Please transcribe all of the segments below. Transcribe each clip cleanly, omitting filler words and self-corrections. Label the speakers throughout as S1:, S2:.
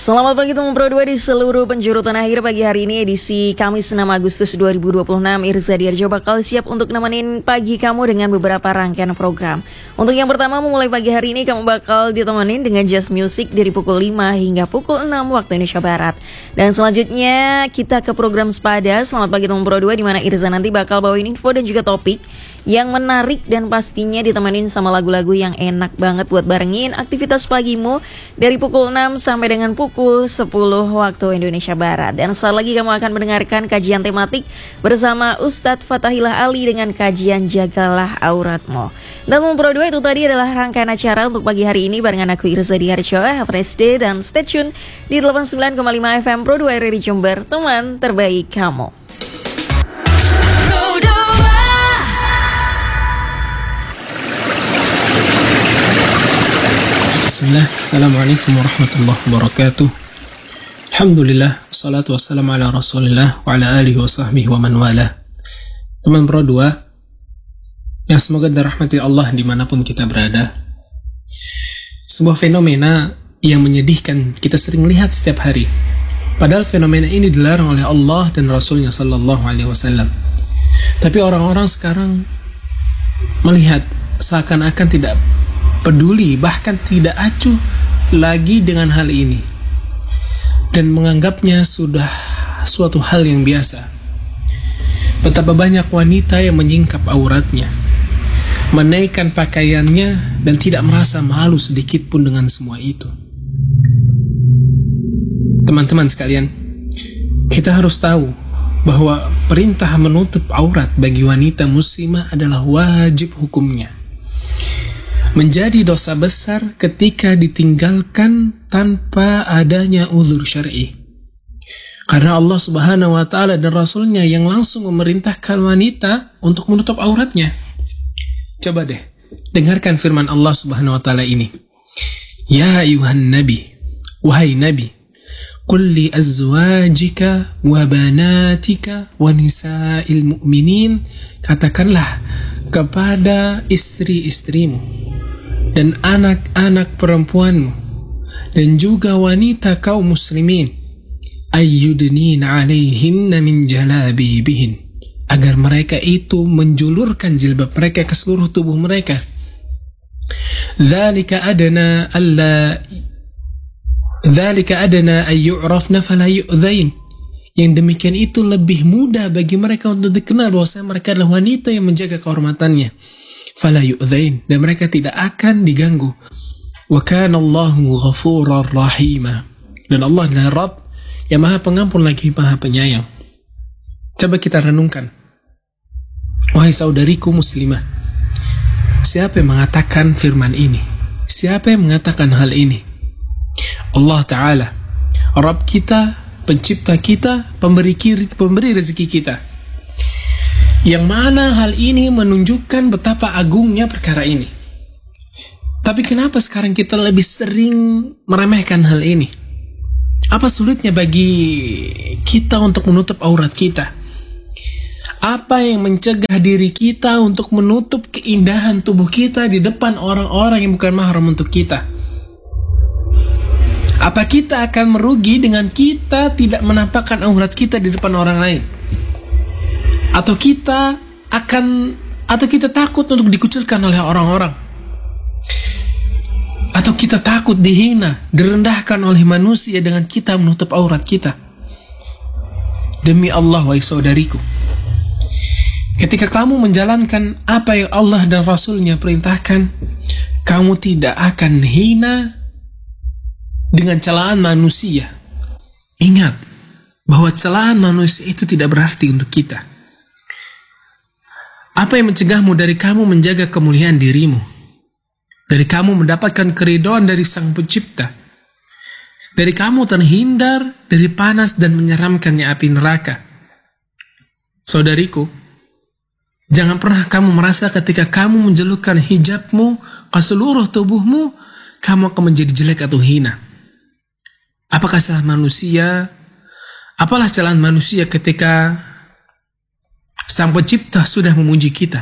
S1: Selamat pagi teman Pro 2 di seluruh penjuru tanah air. Pagi hari ini edisi Kamis 6 Agustus 2026, Irza Diarjo bakal siap untuk nemenin pagi kamu dengan beberapa rangkaian program. Untuk yang pertama, memulai pagi hari ini kamu bakal ditemenin dengan jazz music dari pukul 5 hingga pukul 6 waktu Indonesia Barat. Dan selanjutnya kita ke program Sepada. Selamat pagi teman Pro 2, di mana Irza nanti bakal bawain info dan juga topik yang menarik dan pastinya ditemenin sama lagu-lagu yang enak banget buat barengin aktivitas pagimu dari pukul 6 sampai dengan pukul 10 waktu Indonesia Barat. Dan saat lagi kamu akan mendengarkan kajian tematik bersama Ustadz Fatahillah Ali dengan kajian Jagalah Auratmu. Dan Pro 2, itu tadi adalah rangkaian acara untuk pagi hari ini barengan aku Irza Diarjo. Have a nice day dan stay tune di 89,5 FM Pro 2 RRI Jember, teman terbaik kamu.
S2: Bismillah, Assalamualaikum warahmatullahi wabarakatuh. Alhamdulillah, salatu wassalamu ala rasulillah wa ala alihi wa sahbihi wa man wala. Teman Pro 2 yang semoga dirahmati Allah dimanapun kita berada. Sebuah fenomena yang menyedihkan kita sering lihat setiap hari. Padahal fenomena ini dilarang oleh Allah dan Rasulnya sallallahu alaihi wasallam. Tapi orang-orang sekarang melihat seakan-akan tidak peduli, bahkan tidak acuh lagi dengan hal ini dan menganggapnya sudah suatu hal yang biasa. Betapa banyak wanita yang menyingkap auratnya, menaikkan pakaiannya dan tidak merasa malu sedikit pun dengan semua itu. Teman-teman sekalian, kita harus tahu bahwa perintah menutup aurat bagi wanita muslimah adalah wajib hukumnya. Menjadi dosa besar ketika ditinggalkan tanpa adanya uzur syar'i. Karena Allah Subhanahu wa taala dan Rasulnya yang langsung memerintahkan wanita untuk menutup auratnya. Coba deh, dengarkan firman Allah Subhanahu wa taala ini. Ya ayuhan nabi, wahai nabi, qul li azwajika wa banatika wa nisa'il mu'minin, katakanlah kepada istri-istrimu dan anak-anak perempuanmu dan juga wanita kaum muslimin, ayyudnin alaihinna min jalabibihin, agar mereka itu menjulurkan jilbab mereka ke seluruh tubuh mereka. Dzalika adana ay yu'rafna fala yu'dzain. Yang demikian itu lebih mudah bagi mereka untuk dikenal bahwa mereka adalah wanita yang menjaga kehormatannya. Fala yu'dzain, dan mereka tidak akan diganggu. Wa kana Allahu ghafurar rahima, dan Allah adalah Rabb yang Maha Pengampun lagi Maha Penyayang. Coba kita renungkan, wahai saudariku muslimah, siapa yang mengatakan firman ini? Siapa yang mengatakan hal ini? Allah Ta'ala, Rabb kita, pencipta kita, pemberi rezeki kita. Yang mana hal ini menunjukkan betapa agungnya perkara ini. Tapi kenapa sekarang kita lebih sering meremehkan hal ini? Apa sulitnya bagi kita untuk menutup aurat kita? Apa yang mencegah diri kita untuk menutup keindahan tubuh kita di depan orang-orang yang bukan mahram untuk kita? Apa kita akan merugi dengan kita tidak menampakkan aurat kita di depan orang lain? Atau kita takut untuk dikucilkan oleh orang-orang? Atau kita takut dihina, direndahkan oleh manusia dengan kita menutup aurat kita? Demi Allah, wahai saudariku, ketika kamu menjalankan apa yang Allah dan Rasulnya perintahkan, kamu tidak akan hina dengan celaan manusia. Ingat bahwa celaan manusia itu tidak berarti untuk kita. Apa yang mencegahmu dari kamu menjaga kemuliaan dirimu? Dari kamu mendapatkan keridhaan dari Sang Pencipta? Dari kamu terhindar dari panas dan menyeramkannya api neraka? Saudariku, jangan pernah kamu merasa ketika kamu menjelukkan hijabmu ke seluruh tubuhmu, kamu akan menjadi jelek atau hina. Apakah salah manusia? Apalah celaan manusia ketika Sang Pencipta sudah memuji kita?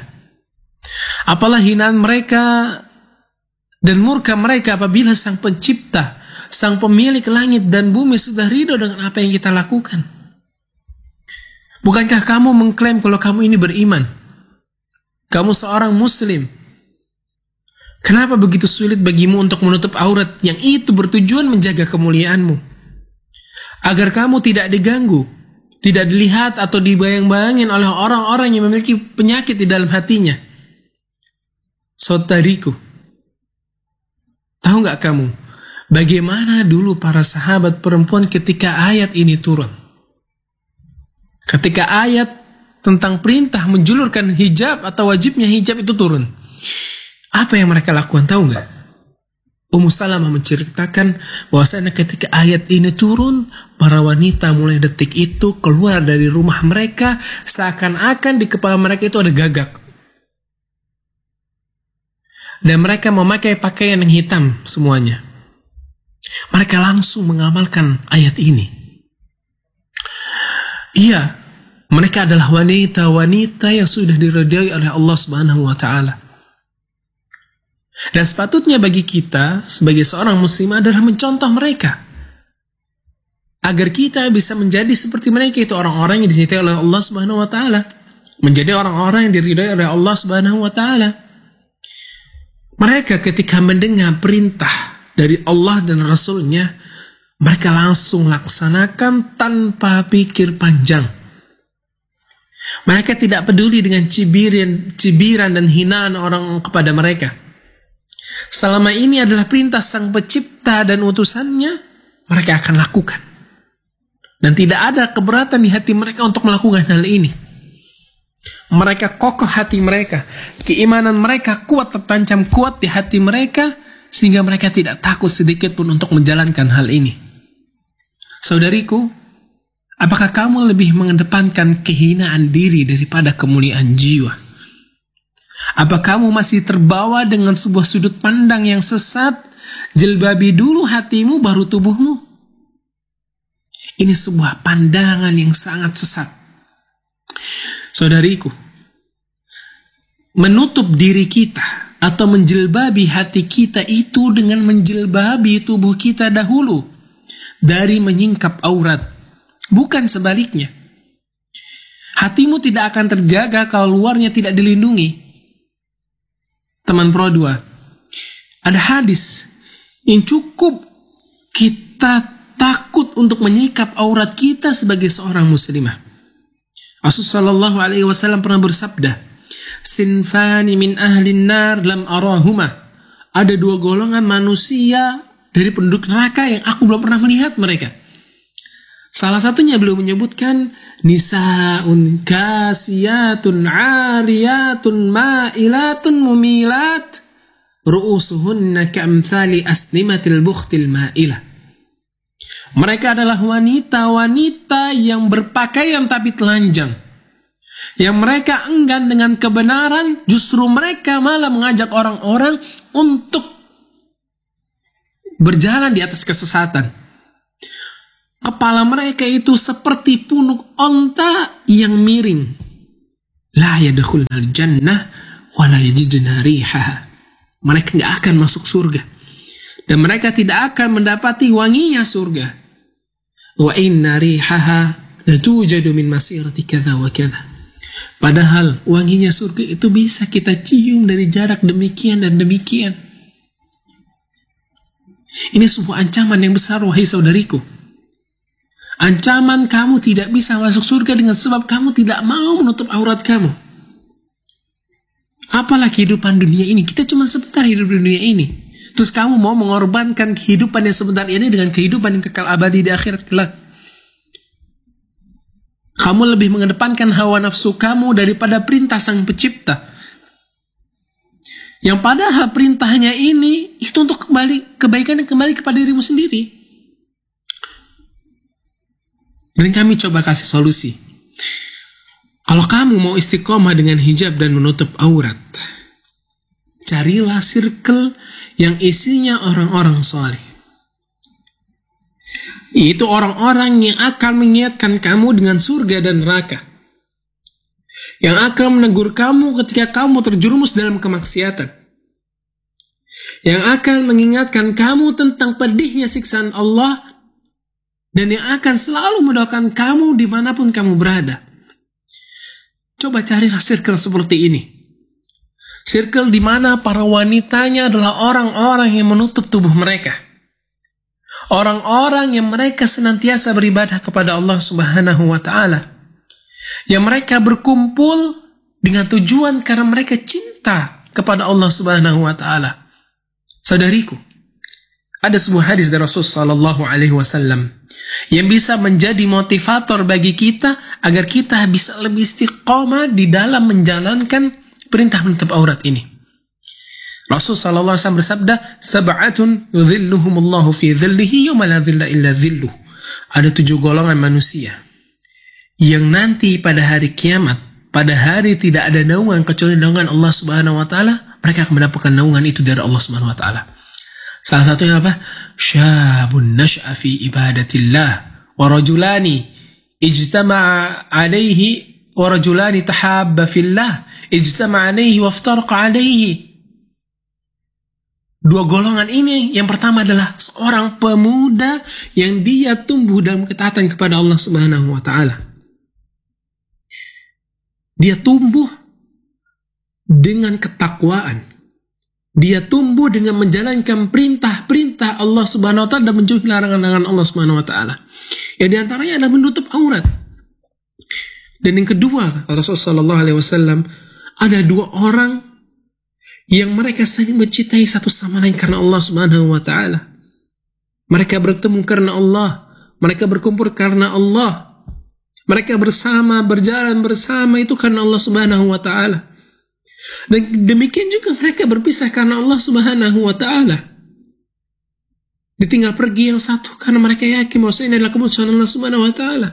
S2: Apalah hinaan mereka dan murka mereka apabila Sang Pencipta, Sang pemilik langit dan bumi sudah ridho dengan apa yang kita lakukan. Bukankah kamu mengklaim kalau kamu ini beriman? Kamu seorang muslim. Kenapa begitu sulit bagimu untuk menutup aurat yang itu bertujuan menjaga kemuliaanmu? Agar kamu tidak diganggu, tidak dilihat atau dibayang-bayangin oleh orang-orang yang memiliki penyakit di dalam hatinya. Saudariku, tahu gak kamu bagaimana dulu para sahabat perempuan ketika ayat ini turun? Ketika ayat tentang perintah menjulurkan hijab atau wajibnya hijab itu turun, apa yang mereka lakukan tahu gak? Ummu Salamah menceritakan bahwasanya ketika ayat ini turun, para wanita mulai detik itu keluar dari rumah mereka seakan-akan di kepala mereka itu ada gagak. Dan mereka memakai pakaian yang hitam semuanya. Mereka langsung mengamalkan ayat ini. Iya, mereka adalah wanita-wanita yang sudah diridhai oleh Allah Subhanahu wa taala. Dan sepatutnya bagi kita sebagai seorang muslim adalah mencontoh mereka. Agar kita bisa menjadi seperti mereka, itu orang-orang yang dicintai oleh Allah Subhanahu wa taala. Menjadi orang-orang yang diridhai oleh Allah Subhanahu wa taala. Mereka ketika mendengar perintah dari Allah dan Rasul-Nya, mereka langsung laksanakan tanpa pikir panjang. Mereka tidak peduli dengan cibiran dan hinaan orang kepada mereka. Selama ini adalah perintah Sang Pencipta dan utusannya, mereka akan lakukan. Dan tidak ada keberatan di hati mereka untuk melakukan hal ini. Mereka kokoh hati mereka, keimanan mereka kuat, tertancap kuat di hati mereka, sehingga mereka tidak takut sedikit pun untuk menjalankan hal ini. Saudariku, apakah kamu lebih mengedepankan kehinaan diri daripada kemuliaan jiwa? Apa kamu masih terbawa dengan sebuah sudut pandang yang sesat? Jilbabi dulu hatimu baru tubuhmu. Ini sebuah pandangan yang sangat sesat. Saudariku, menutup diri kita atau menjilbabi hati kita itu dengan menjilbabi tubuh kita dahulu dari menyingkap aurat, bukan sebaliknya. Hatimu tidak akan terjaga kalau luarnya tidak dilindungi. Teman Pro 2, ada hadis yang cukup kita takut untuk menyikap aurat kita sebagai seorang muslimah. Rasulullah SAW pernah bersabda, "Sinfani min ahlin nar lam arahuma." Ada dua golongan manusia dari penduduk neraka yang aku belum pernah melihat mereka. Salah satunya beliau menyebutkan, "Nisaun kasiyatun ariyatun ma'ilatun mumilat, ru'usuhunna ka'amthali asnimatil bukhtil ma'ilah." Mereka adalah wanita-wanita yang berpakaian tapi telanjang. Yang mereka enggan dengan kebenaran, justru mereka malah mengajak orang-orang untuk berjalan di atas kesesatan. Kepala mereka itu seperti punuk onta yang miring. La yadkhulul jannah wa la yajiduna rihaha. Mereka tidak akan masuk surga. Dan mereka tidak akan mendapati wanginya surga. Wa inna rihaha latujadu min masirati kadza wa kadza. Padahal wanginya surga itu bisa kita cium dari jarak demikian dan demikian. Ini sebuah ancaman yang besar, wahai saudariku. Ancaman kamu tidak bisa masuk surga dengan sebab kamu tidak mau menutup aurat kamu. Apalah kehidupan dunia ini, kita cuma sebentar hidup di dunia ini. Terus kamu mau mengorbankan kehidupan yang sebentar ini dengan kehidupan yang kekal abadi di akhirat kelak. Kamu lebih mengedepankan hawa nafsu kamu daripada perintah Sang Pencipta. Yang padahal perintahnya ini itu untuk kebaikan yang kembali kepada dirimu sendiri. Dan kami coba kasih solusi. Kalau kamu mau istiqomah dengan hijab dan menutup aurat, carilah circle yang isinya orang-orang soleh. Itu orang-orang yang akan mengingatkan kamu dengan surga dan neraka. Yang akan menegur kamu ketika kamu terjerumus dalam kemaksiatan. yang akan mengingatkan kamu tentang pedihnya siksaan Allah, dan yang akan selalu mendoakan kamu dimanapun kamu berada. Coba carilah circle seperti ini. Circle di mana para wanitanya adalah orang-orang yang menutup tubuh mereka. Orang-orang yang mereka senantiasa beribadah kepada Allah Subhanahu wa Ta'ala. Yang mereka berkumpul dengan tujuan karena mereka cinta kepada Allah Subhanahu wa Ta'ala. Saudariku, ada sebuah hadis dari Rasul sallallahu alaihi wasallam yang bisa menjadi motivator bagi kita agar kita bisa lebih istiqomah di dalam menjalankan perintah menutup aurat ini. Rasul sallallahu alaihi wasallam bersabda, "Sab'atun yudhilluhumullahu fi dhillihi yawma la dhilla illa dhilluh." Ada 7 golongan manusia yang nanti pada hari kiamat, pada hari tidak ada naungan kecuali naungan Allah Subhanahu wa Ta'ala, mereka akan mendapatkan naungan itu dari Allah Subhanahu wa Ta'ala. Salah satunya apa? Syabun nash'a fi ibadatillah wa rajulani ijtama'a alaihi wa rajulani tahabba fillah ijtama'a alaihi wa iftaraqa alaihi. 2 golongan ini, yang pertama adalah seorang pemuda yang dia tumbuh dalam ketaatan kepada Allah Subhanahu wa Ta'ala. Dia tumbuh dengan ketakwaan. Dia tumbuh dengan menjalankan perintah-perintah Allah Subhanahu wa Ta'ala dan menjauhi larangan-larangan Allah Subhanahu wa Ta'ala. Yang diantaranya adalah menutup aurat. Dan yang kedua, Rasulullah sallallahu alaihi wasallam, ada 2 orang yang mereka saling mencintai satu sama lain karena Allah Subhanahu wa Ta'ala. Mereka bertemu karena Allah, mereka berkumpul karena Allah, mereka bersama, berjalan bersama itu karena Allah Subhanahu wa Ta'ala. Dan demikian juga mereka berpisah karena Allah Subhanahu wa Ta'ala. Ditinggal pergi yang satu karena mereka yakin bahwa ini adalah keputusan Allah Subhanahu wa Ta'ala.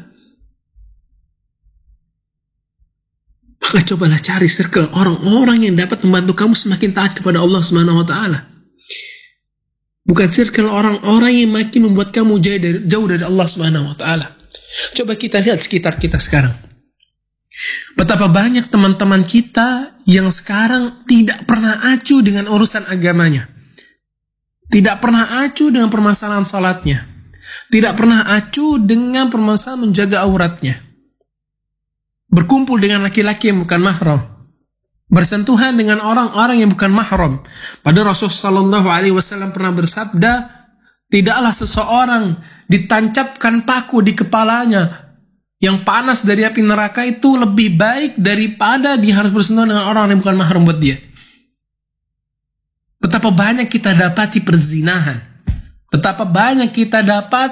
S2: Maka cobalah cari circle orang-orang yang dapat membantu kamu semakin taat kepada Allah Subhanahu wa Ta'ala. Bukan circle orang-orang yang makin membuat kamu jauh dari Allah Subhanahu wa Ta'ala. Coba kita lihat sekitar kita sekarang. Betapa banyak teman-teman kita yang sekarang tidak pernah acuh dengan urusan agamanya. Tidak pernah acuh dengan permasalahan salatnya. Tidak pernah acuh dengan permasalahan menjaga auratnya. Berkumpul dengan laki-laki yang bukan mahram. Bersentuhan dengan orang-orang yang bukan mahram. Padahal Rasulullah sallallahu alaihi wasallam pernah bersabda, tidaklah seseorang ditancapkan paku di kepalanya yang panas dari api neraka itu lebih baik daripada dia harus bersentuhan dengan orang yang bukan mahram buat dia. Betapa banyak kita dapati perzinahan. Betapa banyak kita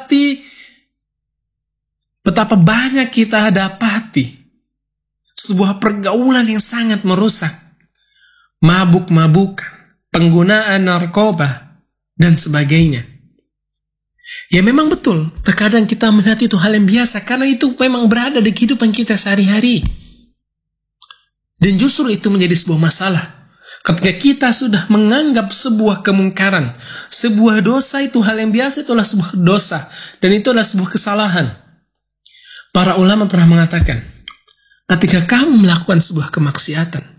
S2: dapati sebuah pergaulan yang sangat merusak. Mabuk-mabuk, penggunaan narkoba, dan sebagainya. Ya memang betul, terkadang kita melihat itu hal yang biasa karena itu memang berada di kehidupan kita sehari-hari. Dan justru itu menjadi sebuah masalah. Ketika kita sudah menganggap sebuah kemungkaran, sebuah dosa itu hal yang biasa, itulah sebuah dosa. Dan itu adalah sebuah kesalahan. Para ulama pernah mengatakan, ketika kamu melakukan sebuah kemaksiatan,